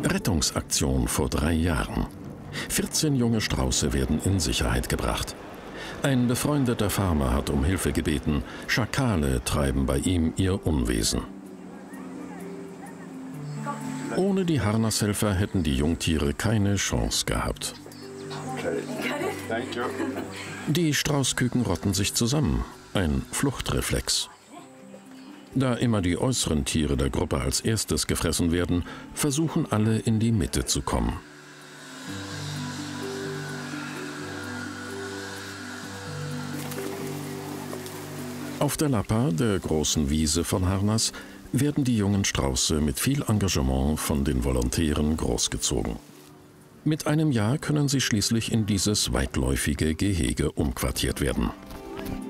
Rettungsaktion vor 3 Jahren. 14 junge Strauße werden in Sicherheit gebracht. Ein befreundeter Farmer hat um Hilfe gebeten. Schakale treiben bei ihm ihr Unwesen. Ohne die Harnasshelfer hätten die Jungtiere keine Chance gehabt. Die Straußküken rotten sich zusammen. Ein Fluchtreflex. Da immer die äußeren Tiere der Gruppe als erstes gefressen werden, versuchen alle in die Mitte zu kommen. Auf der Lappa, der großen Wiese von Harnas, werden die jungen Strauße mit viel Engagement von den Volontären großgezogen. Mit einem Jahr können sie schließlich in dieses weitläufige Gehege umquartiert werden.